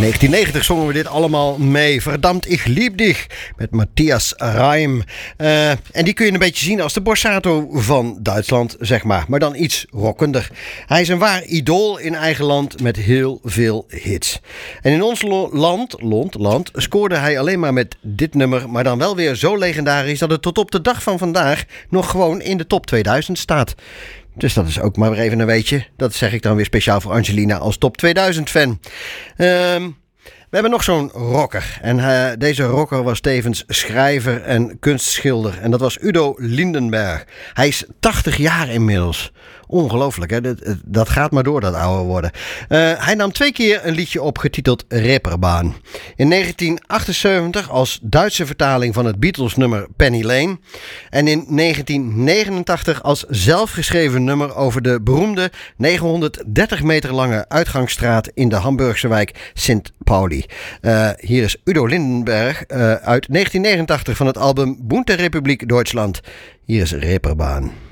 1990 zongen we dit allemaal mee. Verdammt, ich lieb dich. Met Matthias Reim. En die kun je een beetje zien als de Borsato van Duitsland, zeg maar. Maar dan iets rockender. Hij is een waar idool in eigen land met heel veel hits. En in ons land scoorde hij alleen maar met dit nummer. Maar dan wel weer zo legendarisch dat het tot op de dag van vandaag nog gewoon in de top 2000 staat. Dus dat is ook maar weer even een weetje. Dat zeg ik dan weer speciaal voor Angelina als top 2000 fan. We hebben nog zo'n rocker. En deze rocker was tevens schrijver en kunstschilder. En dat was Udo Lindenberg. Hij is 80 jaar inmiddels. Ongelooflijk, hè? Dat gaat maar door, dat ouder worden. Hij nam 2 keer een liedje op getiteld Reeperbahn. In 1978 als Duitse vertaling van het Beatles nummer Penny Lane. En in 1989 als zelfgeschreven nummer over de beroemde 930 meter lange uitgangsstraat in de Hamburgse wijk Sint Pauli. Hier is Udo Lindenberg uit 1989 van het album Bunte Republik Duitsland. Hier is Reeperbahn.